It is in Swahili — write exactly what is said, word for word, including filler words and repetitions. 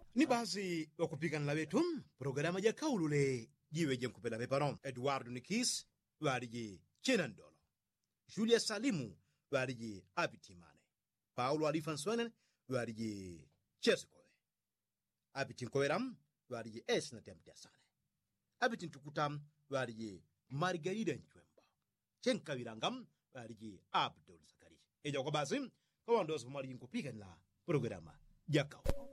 ni basi wakupigana wetu programa ja kaulule jiwe je nkupela peparon Eduardo Nikis walije Chenandolo Julia Salimu walije Abitimane Paulo Alifanswenen walije Cheskowe Abitinkoeram walije Esna Temptiasane Abitintukutam walije Margarida Nchwemba Chenkawirangam walije Abdul Zakari ejo kwa basi kwa ndozo kumali nkupigana programa ja kaulule